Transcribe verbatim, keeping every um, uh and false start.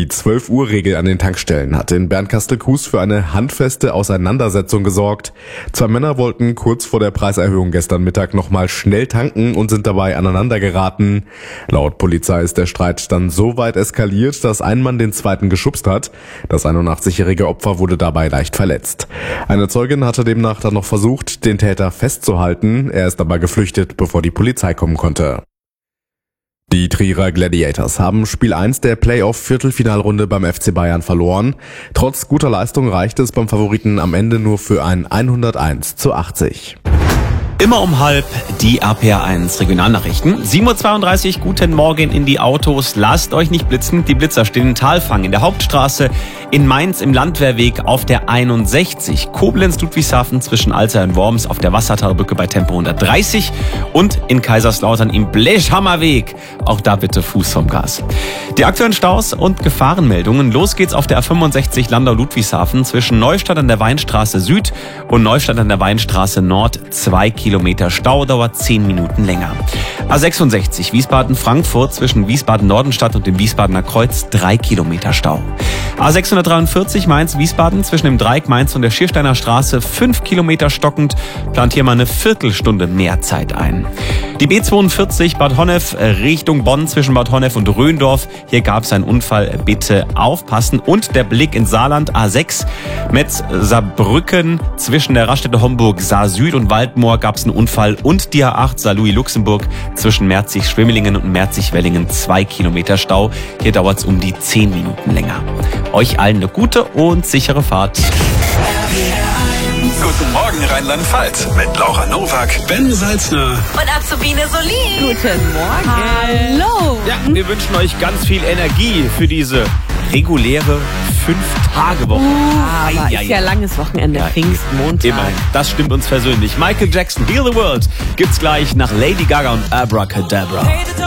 Die zwölf Uhr Regel an den Tankstellen hat in Bernkastel-Kues für eine handfeste Auseinandersetzung gesorgt. Zwei Männer wollten kurz vor der Preiserhöhung gestern Mittag nochmal schnell tanken und sind dabei aneinander geraten. Laut Polizei ist der Streit dann so weit eskaliert, dass ein Mann den zweiten geschubst hat. Das einundachtzigjährige Opfer wurde dabei leicht verletzt. Eine Zeugin hatte demnach dann noch versucht, den Täter festzuhalten. Er ist aber geflüchtet, bevor die Polizei kommen konnte. Die Trierer Gladiators haben Spiel eins der Playoff-Viertelfinalrunde beim F C Bayern verloren. Trotz guter Leistung reichte es beim Favoriten am Ende nur für ein hunderteins zu achtzig. Immer um halb die R P R eins Regionalnachrichten. sieben Uhr zweiunddreißig, guten Morgen in die Autos. Lasst euch nicht blitzen, die Blitzer stehen in Talfang, in der Hauptstraße, in Mainz im Landwehrweg auf der einundsechzig, Koblenz-Ludwigshafen zwischen Alzey und Worms auf der Wassertalbrücke bei Tempo hundertdreißig und in Kaiserslautern im Blechhammerweg. Auch da bitte Fuß vom Gas. Die aktuellen Staus und Gefahrenmeldungen. Los geht's auf der A fünfundsechzig Landau-Ludwigshafen zwischen Neustadt an der Weinstraße Süd und Neustadt an der Weinstraße Nord. Zwei Kilometer Stau, dauert zehn Minuten länger. A sechsundsechzig Wiesbaden-Frankfurt zwischen Wiesbaden-Nordenstadt und dem Wiesbadener Kreuz. Drei Kilometer Stau. A sechshundertdreiundvierzig Mainz-Wiesbaden zwischen dem Dreieck Mainz und der Schiersteiner Straße. Fünf Kilometer stockend. Plant hier mal eine Viertelstunde mehr Zeit ein. Die B zweiundvierzig Bad Honnef Richtung Bonn zwischen Bad Honnef und Röndorf. Hier gab es einen Unfall. Bitte aufpassen. Und der Blick ins Saarland. A sechs Metz-Saarbrücken zwischen der Raststätte Homburg-Saar-Süd und Waldmoor gab es einen Unfall. Und die A acht Saarlouis-Luxemburg zwischen Merzig-Schwimmelingen und Merzig-Wellingen. Zwei Kilometer Stau. Hier dauert es um die zehn Minuten länger. Euch allen eine gute und sichere Fahrt. Guten Morgen Rheinland-Pfalz mit Laura Nowak, Ben Salzner und Azubine Solin. Guten Morgen. Hallo. Ja, wir wünschen euch ganz viel Energie für diese reguläre Fünf-Tage-Woche. Uh, aber ist ja langes Wochenende, Ja, Pfingstmontag. Immerhin, das stimmt uns persönlich. Michael Jackson, Heal the World, gibt's gleich nach Lady Gaga und Abracadabra.